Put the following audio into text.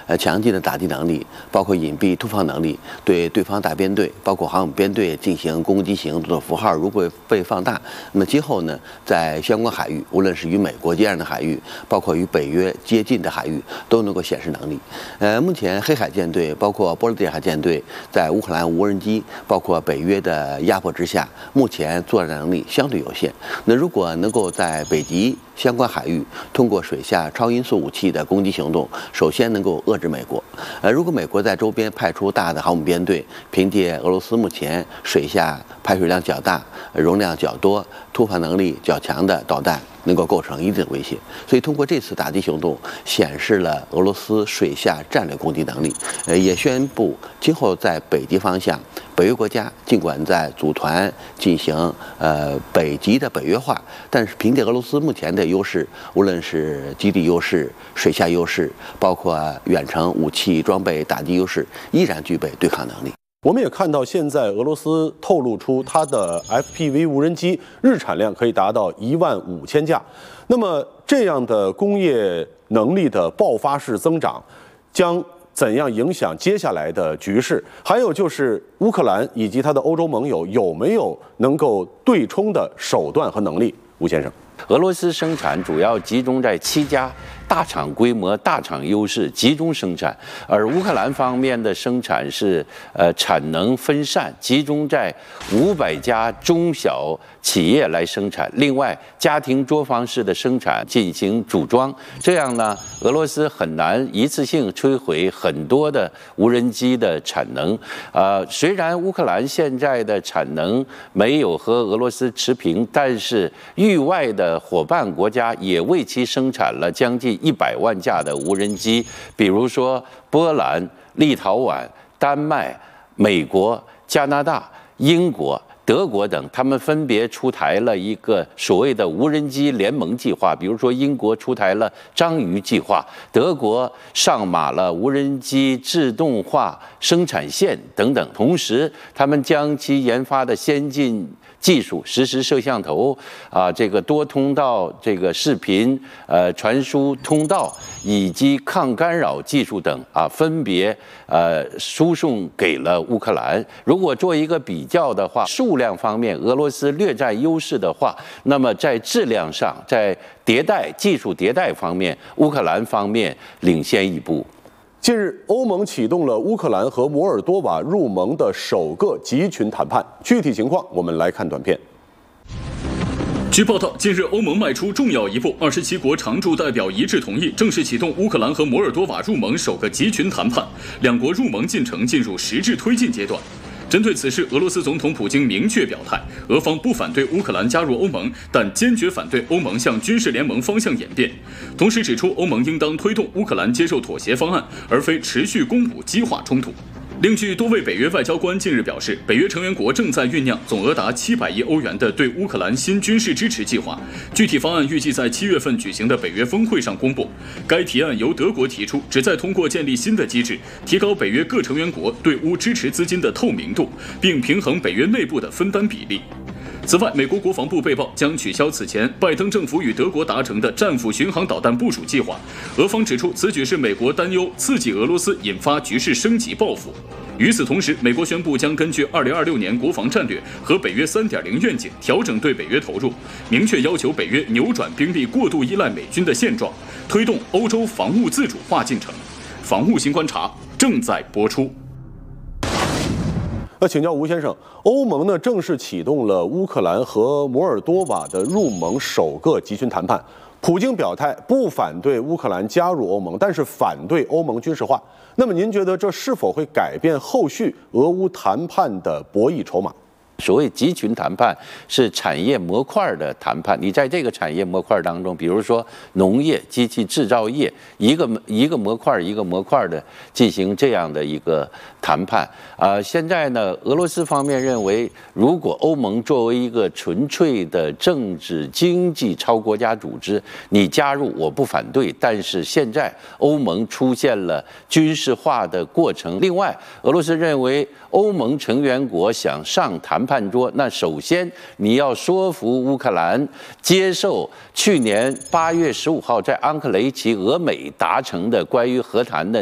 强劲的打击能力，包括隐蔽突防能力，对对方大编队，包括航母编队进行攻击行动的符号如果被放大，那么今后呢，在相关海域，无论是与美国接壤的海域，包括与北约接近的海域，都能够显示能力。目前黑海舰队，包括波罗的海舰队，在乌克兰无人机，包括北约的压迫之下，目前作战能力相对有限。那如果能够在北极相关海域通过水下超音速武器的攻击行动，首先能够遏制美国。如果美国在周边派出大的航母编队，凭借俄罗斯目前水下排水量较大、容量较多、突防能力较强的导弹，能够构成一定的威胁。所以通过这次打击行动，显示了俄罗斯水下战略攻击能力，也宣布今后在北极方向，北约国家尽管在组团进行北极的北约化，但是凭借俄罗斯目前的优势，无论是基地优势、水下优势，包括远程武器装备打击优势，依然具备对抗能力。 我们也看到，现在俄罗斯透露出它的 FPV 无人机日产量可以达到15000架。那么这样的工业能力的爆发式增长，将怎样影响接下来的局势？还有就是乌克兰以及它的欧洲盟友有没有能够对冲的手段和能力？吴先生， 俄罗斯生产主要集中在7家大厂规模、大厂优势集中生产，而乌克兰方面的生产是产能分散，集中在500家中小企业来生产。另外，家庭作坊式的生产进行组装，这样呢，俄罗斯很难一次性摧毁很多的无人机的产能。虽然乌克兰现在的产能没有和俄罗斯持平，但是域外的伙伴国家也为其生产了将近100万架的无人机，比如说波兰、立陶宛、丹麦、美国、加拿大、英国、德国等，他们分别出台了一个所谓的无人机联盟计划。比如说，英国出台了章鱼计划，德国上马了无人机自动化生产线等等。同时，他们将其研发的先进技术，实时摄像头这个多通道这个视频传输通道以及抗干扰技术等分别输送给了乌克兰。如果做一个比较的话，数量方面俄罗斯略占优势的话，那么在质量上，在技术迭代方面，乌克兰方面领先一步。 近日，欧盟启动了乌克兰和摩尔多瓦入盟的首个集群谈判。具体情况，我们来看短片。 据报道，近日欧盟迈出重要一步，27国常驻代表一致同意正式启动乌克兰和摩尔多瓦入盟首个集群谈判，两国入盟进程进入实质推进阶段。针对此事，俄罗斯总统普京明确表态，俄方不反对乌克兰加入欧盟，但坚决反对欧盟向军事联盟方向演变。同时指出，欧盟应当推动乌克兰接受妥协方案，而非持续攻武激化冲突。另据多位北约外交官近日表示，北约成员国正在酝酿总额达700亿欧元的对乌克兰新军事支持计划，具体方案预计在7月份举行的北约峰会上公布。该提案由德国提出，旨在通过建立新的机制，提高北约各成员国对乌支持资金的透明度，并平衡北约内部的分担比例。此外，美国国防部被曝将取消此前拜登政府与德国达成的战斧巡航导弹部署计划。俄方指出，此举是美国担忧刺激俄罗斯引发局势升级报复。与此同时，美国宣布将根据2026年国防战略和北约3.0愿景调整对北约投入，明确要求北约扭转兵力过度依赖美军的现状，推动欧洲防务自主化进程。防务新观察正在播出。 请教吴先生，欧盟呢正式启动了乌克兰和摩尔多瓦的入盟首个集群谈判。普京表态不反对乌克兰加入欧盟，但是反对欧盟军事化。那么您觉得这是否会改变后续俄乌谈判的博弈筹码？ 所谓集群谈判是产业模块的谈判，你在这个产业模块当中，比如说农业、机器制造业，一个模块一个模块的进行这样的一个谈判。现在呢，俄罗斯方面认为，如果欧盟作为一个纯粹的政治经济超国家组织，你加入我不反对，但是现在欧盟出现了军事化的过程。另外，俄罗斯认为欧盟成员国想上谈判桌，那首先你要说服乌克兰接受去年8月15号在安克雷奇俄美达成的关于和谈的